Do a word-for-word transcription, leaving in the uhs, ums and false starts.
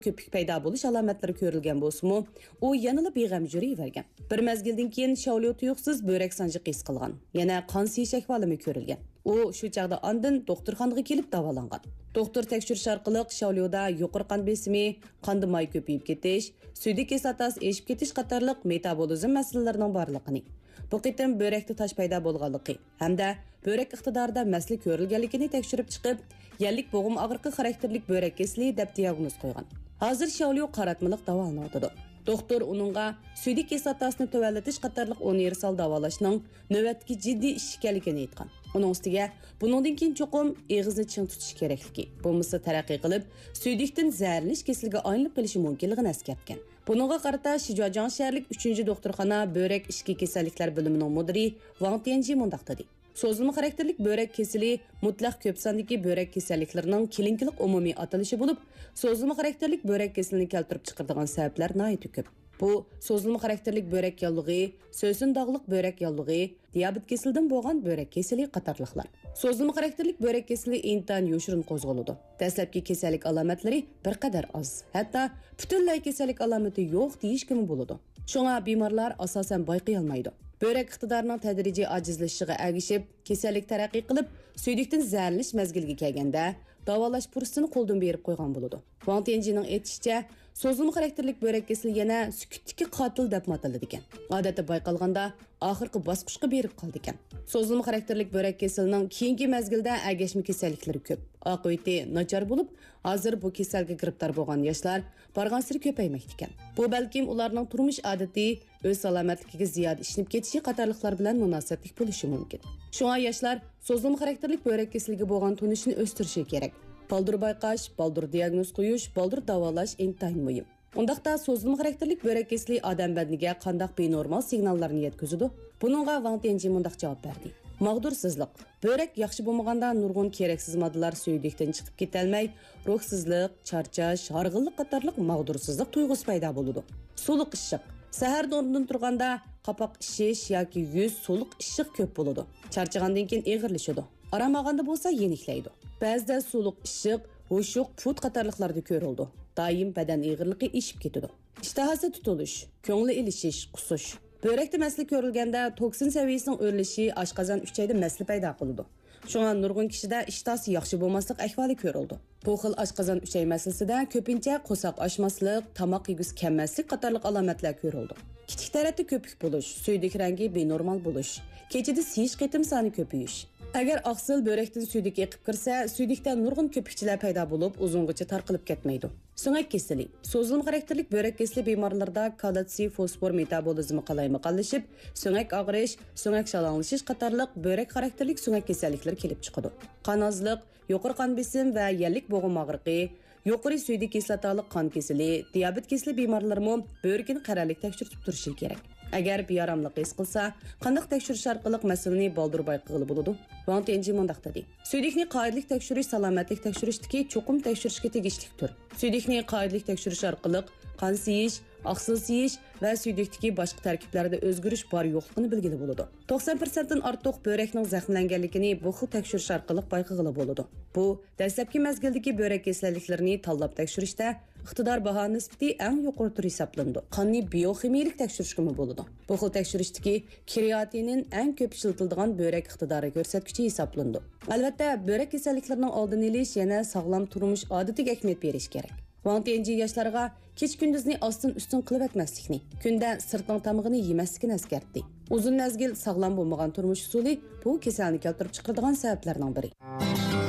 köpük paydo bo'lish alomatlari ko'rilgan bo'lsa-mu, u yanada beg'am yuravergan. Bir mezgildan keyin Shaolyo tuyuqsiz börek sanjiqi his qilgan. Yana qon siyish ahvolimi ko'rilgan. U shu chaqda ondan doktorxonaga kelib davolangan. Doktor tekshirish orqali Shaolyoda yuqori qon besimi, qonda may ko'payib ketish, suydik kislotasi eshib ketish qatorliq metabolizm masalalarining borligini, bu qitim börekda tosh paydo bo'lganligi hamda börek iqtidorida masala ko'rilganligini tekshirib chiqib, yallik bo'g'im og'riqi xarakterlik börek kasali deb diagnoz qo'ygan. Hozir Shaolyo qaratmaliq davolanadi. Doktor uningga suydik kislotasini tövallatish qatorliq universal davolashning navbatdagi jiddiy ish ekanligini aytgan. Uning ustiga buningdan keyin cho'qim eg'izni ching tutish kerakligi, bo'lmasa taraqqiy qilib, suydikdan zararlanish kasaliga aylanib qolishi mumkinligini eskartgan. Buningga qarata Shijuazhan shaharlik uchinchi doktorxona börek ishki kasalliklar bo'limining mudiri Wang Tianji mundaq dedi. So'zilma xarakterlik börek kesili mutlaq ko'p sondagi börek kasalliklarining kelinkilik umumiy atalishi bo'lib, so'zilma xarakterlik börek kasalini keltirib chiqaradigan sabablar nihoyat ko'p. Bu so'zilma xarakterlik börek yallig'i, so'sin dog'liq börek yallig'i, diabet kesilidan bo'lgan börek kesali qatorliqlar. So'zilma xarakterlik börek kesali intan yoshirin qo'zg'aladi. Dastlabki kasallik alomatlari bir qadar oz, hatto butunlay kasallik alomati yo'q deyishga bo'ladi. Shunga bemorlar asosan bayqay olmaydi. Börek iqtidorining tadrijiy ajizlashishiga ergishib, kasallik taraqqiy qilib, suydikdan zararlanish mezgiliga kelganda davolash fursatini qo'ldan berib qo'ygan bo'ladi. Wang Tianjining aytishicha, so'zilma xarakterlik börek kasali yana sukutdagi qotil deb ataladi ekan. Odatda bayqalganda oxirgi bosqichga berib qoldi ekan. So'zilma xarakterlik börek kasalining keyingi mezgilda ergashma kasalliklari ko'p. Oqibati nachar bo'lib, hozir bu kasalga giribtor bo'lgan yoshlar borgan sari ko'paymoqda ekan. Bu balkim ularning turmush odati, o'z salomatligiga ziyoda ishinib ketishi qatorliqlar bilan munosabatli bo'lishi mumkin. Shunga yoshlar so'zilma xarakterlik börek kasaliga bo'lgan tunishni o'stirishi kerak. Baldur bayqash, baldur diagnoz qo'yish, baldur davolash intayin muhim. Undaqda so'zilma xarakterlik börek kasali odam badaniga qandaq benormal signallarni yetkazadi? Buningga Wang Tianji mundaq javob berdi. Mag'dursizlik. Börek yaxshi bo'lmaganda nurg'un keraksiz moddalar suydikdan chiqib ketolmay, ruhsizlik, charchash, horg'inlik qatorliq mag'dursizlik tuyg'usi paydo bo'ladi. Suluq ishiq. Sahar o'rnidan turganda qapoq ishish yoki yuz suluq ishiq ko'p bo'ladi. Charchagandan keyin eg'irlashadi. Aramaganda bo'lsa yeniklaydi. Ba'zida suluq ishiq, hushuq, put qatorliqlarda ko'rildi. Doim badan eg'irligi eshib ketadi. Ishtahasi tutilish, ko'ngli ilishish, qusish. Börekte masala ko'rilganda toksin saviyasining o'rlishi oshqozon uchayda masala paydo qiladi. Shunga nurg'un kishida ishtahasi yaxshi bo'lmaslik ahvoli ko'rildi. Bu xil oshqozon uchay masalasida ko'pincha qo'saq oshmaslik, tomoq yegisi kelmaslik qatorliq alomatlar ko'rildi. Kichik tarafda ko'pik bo'lish, suydik rangi benormal bo'lish, kechada siyish qitim soni ko'payish. Agar oqsil börekdan suydik eqib kirsa, suydikdan nurg'un ko'pikchilar paydo bo'lib, uzungacha tarqalib ketmaydi. So'ngak kasali. So'zilma xarakterlik börek kasali bemorlarda kalsiy fosfor metabolizmi qalaymiqallashib, so'ngak og'rish, so'ngak shalanglashish qatorliq börek xarakterlik so'ngak kasalliklari kelib chiqadi. Qon ozlik, yuqori qon besim va yallik bo'g'im og'riqi, yuqori suydik kislotali qon kasali, diabet kasali bemorlarmi börkini qaralik tekshirib turishi kerak. Agar beyaramlik his qilsa, qandaq tekshirish orqali masalani baldur bayqag'ili bo'ladi? Wang Tianji mundaq dedi. Suydikni qoidalik tekshirish salomatlik tekshirishdagi cho'qim tekshirishga tegishlidir. Suydikni qoidalik tekshirish orqali qon siyish, oqsil siyish va suydikdagi boshqa tarkiblarda o'zgarish bor yo'qligini bilgili bo'ladi. to'qson foiz dan ortiq börekning zaxmlanganligini bu xil tekshirish orqali bayqag'ili bo'ladi. Bu dastlabki mezgildagi börek kasalliklarini tanlab tekshirishda iqtidor baho nisbati eng yuqori tur hisoblandi. Qonni bioximiyalik tekshirishga bo'ladi. Bu xil tekshirishdagi kreatinin eng ko'p ishlatiladigan börek iqtidori ko'rsatkichi hisoblandi. Albatta, börek kasalliklarining oldini olish yana sog'lom turmush odatiga ahamiyat berish kerak. Wang Tianji yoshlarga kech kunduzni ostin ustin qilib etmaslikni, kunda sirtning tamog'ini yemaslikni eskartdi. Uzun mezgil sog'lom bo'lmagan turmush usuli bu kasallikni keltirib chiqaradigan sabablarning biri.